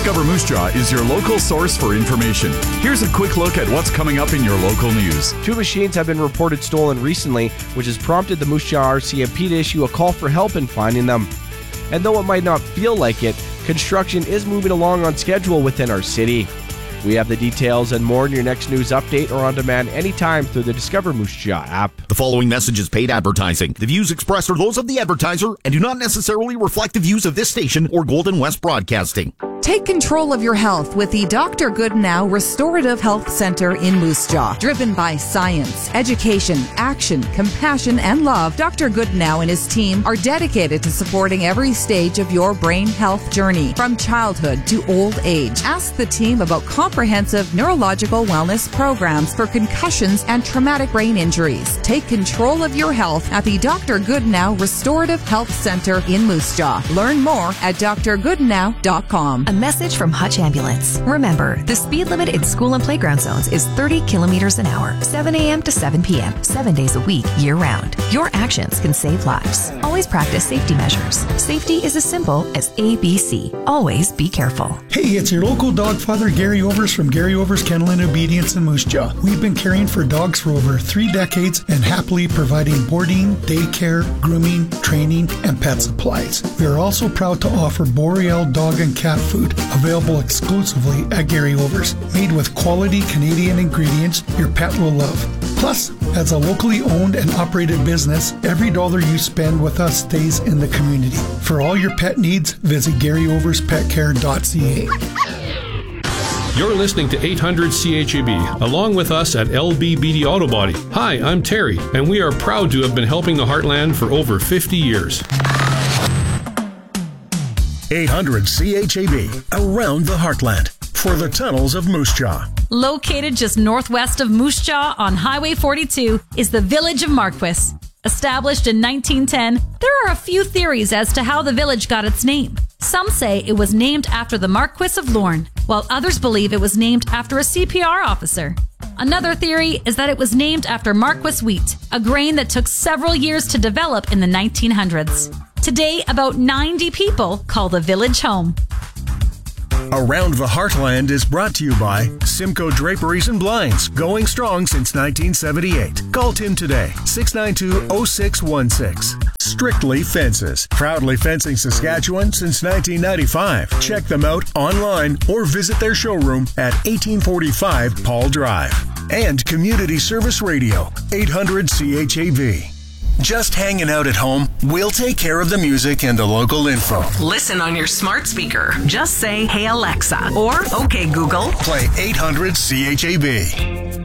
Discover Moose Jaw is your local source for information. Here's a quick look at what's coming up in your local news. 2 machines have been reported stolen recently, which has prompted the Moose Jaw RCMP to issue a call for help in finding them. And though it might not feel like it, construction is moving along on schedule within our city. We have the details and more in your next news update or on demand anytime through the Discover Moose Jaw app. The following message is paid advertising. The views expressed are those of the advertiser and do not necessarily reflect the views of this station or Golden West Broadcasting. Take control of your health with the Dr. Goodnow Restorative Health Center in Moose Jaw. Driven by science, education, action, compassion, and love, Dr. Goodnow and his team are dedicated to supporting every stage of your brain health journey, from childhood to old age. Ask the team about comprehensive neurological wellness programs for concussions and traumatic brain injuries. Take control of your health at the Dr. Goodnow Restorative Health Center in Moose Jaw. Learn more at drgoodnow.com. A message from Hutch Ambulance. Remember, the speed limit in school and playground zones is 30 kilometers an hour, 7 a.m. to 7 p.m., 7 days a week, year-round. Your actions can save lives. Always practice safety measures. Safety is as simple as ABC. Always be careful. Hey, it's your local dog father, Gary Overs from Gary Overs Kennel and Obedience in Moose Jaw. We've been caring for dogs for over 3 decades and happily providing boarding, daycare, grooming, training, and pet supplies. We are also proud to offer Boreal dog and cat food, available exclusively at Gary Overs. Made with quality Canadian ingredients your pet will love. Plus, as a locally owned and operated business, every dollar you spend with us stays in the community. For all your pet needs, visit GaryOversPetCare.ca. You're listening to 800 CHAB, along with us at LBBD Auto Body. Hi, I'm Terry, and we are proud to have been helping the Heartland for over 50 years. 800 CHAB, around the Heartland, for the tunnels of Moose Jaw. Located just northwest of Moose Jaw on Highway 42 is the village of Marquis. Established in 1910, there are a few theories as to how the village got its name. Some say it was named after the Marquis of Lorne, while others believe it was named after a CPR officer. Another theory is that it was named after Marquis wheat, a grain that took several years to develop in the 1900s. Today, about 90 people call the village home. Around the Heartland is brought to you by Simcoe Draperies and Blinds, going strong since 1978. Call Tim today, 692-0616. Strictly Fences, proudly fencing Saskatchewan since 1995. Check them out online or visit their showroom at 1845 Paul Drive. And Community Service Radio, 800 CHAV. Just hanging out at home? We'll take care of the music and the local info. Listen on your smart speaker. Just say, "Hey Alexa," or "Okay Google." Play 800 CHAB.